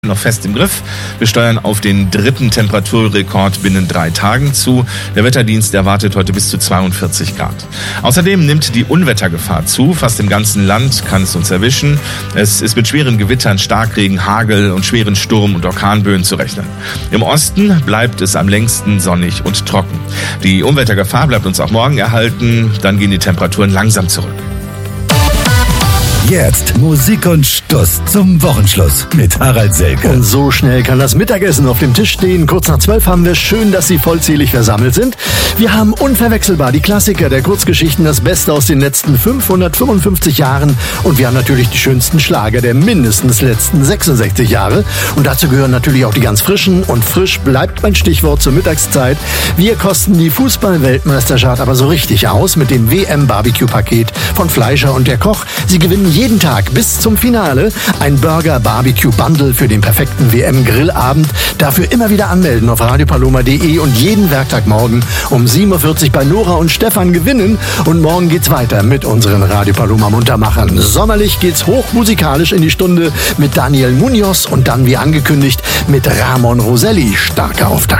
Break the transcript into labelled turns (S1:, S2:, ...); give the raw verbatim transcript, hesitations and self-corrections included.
S1: noch fest im Griff. Wir steuern auf den dritten Temperaturrekord binnen drei Tagen zu. Der Wetterdienst erwartet heute bis zu zweiundvierzig Grad. Außerdem nimmt die Unwettergefahr zu. Fast im ganzen Land kann es uns erwischen. Es ist mit schweren Gewittern, Starkregen, Hagel und schweren Sturm- und Orkanböen zu rechnen. Im Osten bleibt es am längsten sonnig und trocken. Die Unwettergefahr bleibt uns auch morgen erhalten. Dann gehen die Temperaturen langsam zurück.
S2: Jetzt Musik und Stuss zum Wochenschluss mit Harald Selke.
S3: Und so schnell kann das Mittagessen auf dem Tisch stehen. Kurz nach zwölf haben wir. Schön, dass Sie vollzählig versammelt sind. Wir haben unverwechselbar die Klassiker der Kurzgeschichten, das Beste aus den letzten fünfhundertfünfundfünfzig Jahren. Und wir haben natürlich die schönsten Schlager der mindestens letzten sechsundsechzig Jahre. Und dazu gehören natürlich auch die ganz frischen. Und frisch bleibt mein Stichwort zur Mittagszeit. Wir kosten die Fußball-Weltmeisterschaft aber so richtig aus mit dem W M-Barbecue-Paket von Fleischer und der Koch. Sie gewinnen jeden Tag bis zum Finale ein Burger-Barbecue-Bundle für den perfekten W M-Grillabend. Dafür immer wieder anmelden auf radiopaloma punkt de und jeden Werktagmorgen um sieben Uhr vierzig bei Nora und Stefan gewinnen. Und morgen geht's weiter mit unseren Radio Paloma Muntermachern. Sommerlich geht's hochmusikalisch in die Stunde mit Daniel Munoz und dann, wie angekündigt, mit Ramon Roselli. Starker Auftakt.